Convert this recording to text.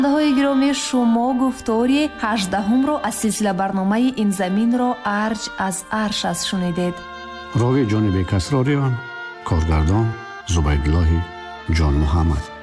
ҳои гиромӣ, шумо гуфтори 18-ро аз силсила барномаи ин заминро арҷ аз аршас шунидед. рови ҷониби касрориён, коргардон Зубайдуллоҳи ҷон Муҳаммад.